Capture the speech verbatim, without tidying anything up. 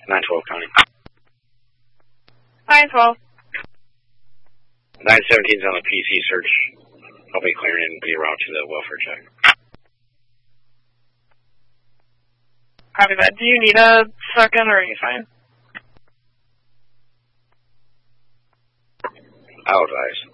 nine twelve County. nine twelve. nine seventeen's on the P C search. I'll be clearing and be around to the welfare check. Copy that. Do you need a second or are you fine? I'll advise.